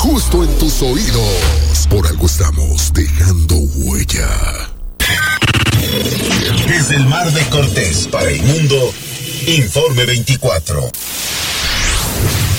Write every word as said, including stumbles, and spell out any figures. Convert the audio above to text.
justo en tus oídos. Por algo estamos dejando huella. Desde el Mar de Cortés para el mundo, Informe veinticuatro.